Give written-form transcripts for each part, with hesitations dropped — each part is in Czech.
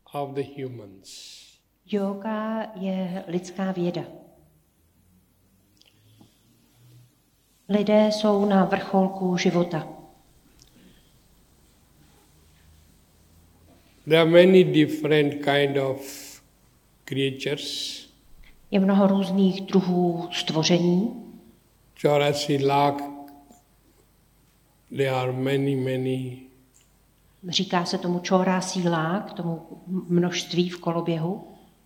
of the humans. Jóga je lidská věda. Lidé jsou na vrcholku života. There are many different kind of creatures. Je mnoho různých druhů stvoření. 84 lakh. There are many. Říká se tomu čórásí lák, tomu množství v koloběhu.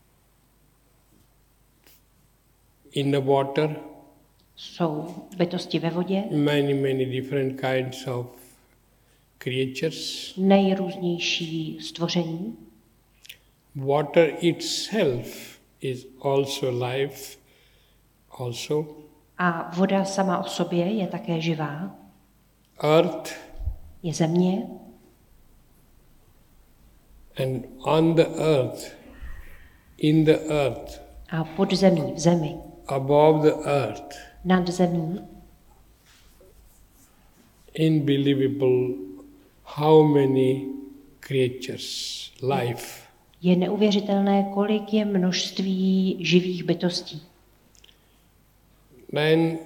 In the water. Jsou bytosti ve vodě. Many different kinds of creatures. Nejrůznější stvoření. Water itself is also life, also. A voda sama o sobě je také živá. Earth. Je země. And on the earth, in the earth. A pod zemí, v zemi. Above the earth. Nad zemí. Unbelievable how many creatures, life. Je neuvěřitelné, kolik je množství živých bytostí. Then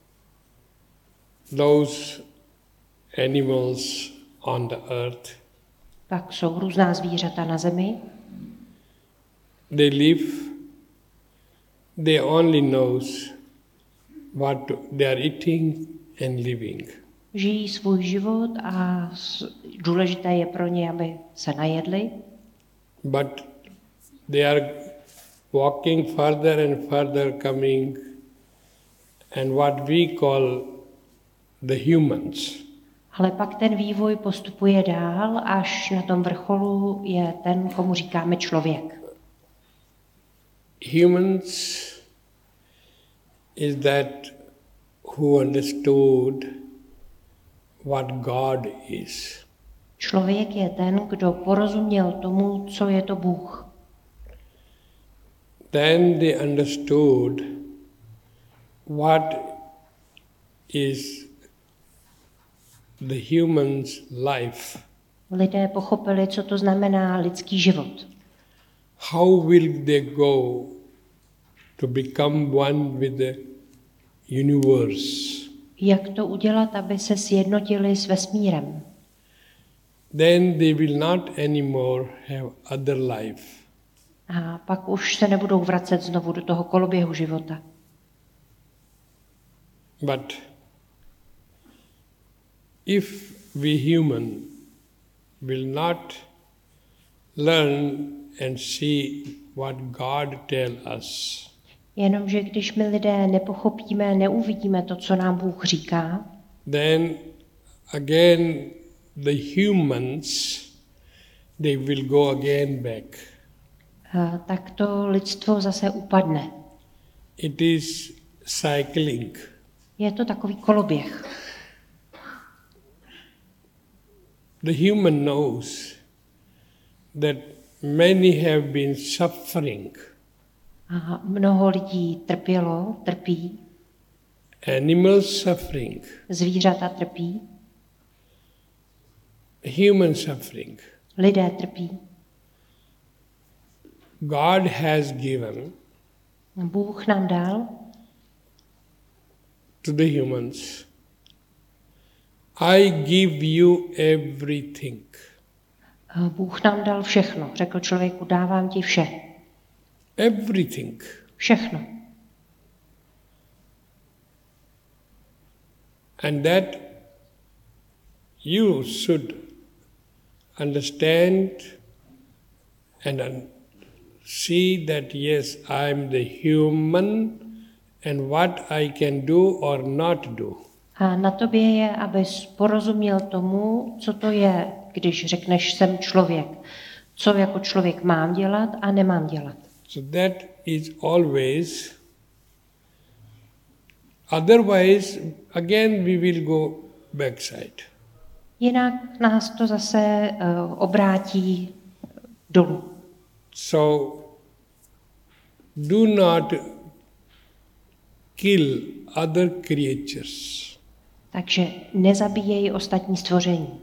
those animals on the earth. Pak jsou různá zvířata na zemi. They live, they only knows what they are eating and living. Žijí svůj život a důležité je pro ně, aby se najedli. But they are walking further and further coming and what we call the humans. Ale pak ten vývoj postupuje dál, až na tom vrcholu je ten, komu říkáme člověk. Humans is that who understood what God is. Člověk je ten, kdo porozuměl tomu, co je to Bůh. Then they understood what is the human's life. Lidé pochopili, co to znamená lidský život. How will they go to become one with the universe? Jak to udělat, aby se sjednotili s vesmírem? Then they will not anymore have other life. A pak už se nebudou vracet znovu do toho koloběhu života. But if we human will not learn and see what God tell us, Jenomže když my lidé nepochopíme, neuvidíme to, co nám Bůh říká, then again the humans, they will go again back. tak to lidstvo zase upadne. It is cycling. Je to takový koloběh. The human knows that many have been suffering. A mnoho lidí trpí, Animals suffering. zvířata trpí, Human suffering. lidé trpí. God has given Bůh nám dal to the humans, I give you everything. Bůh nám dal všechno. Řekl člověku, dávám ti vše. Everything. Všechno. And that you should understand and see that yes, I am the human and what I can do or not do. A na tobě je, abys porozuměl tomu, co to je, když řekneš, jsem člověk. Co jako člověk mám dělat a nemám dělat. So that is always, otherwise again we will go backside. Jinak nás to zase obrátí dolů. So do not kill other creatures. Takže nezabíjejí ostatní stvoření.